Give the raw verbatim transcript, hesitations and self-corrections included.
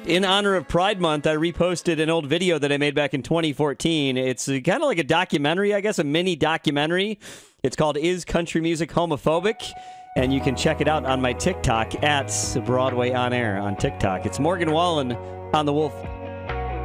In honor of Pride Month, I reposted an old video that I made back in twenty fourteen. It's kind of like a documentary, I guess, a mini documentary. It's called Is Country Music Homophobic? And you can check it out on my TikTok at Broadway On Air on TikTok. It's Morgan Wallen on The Wolf.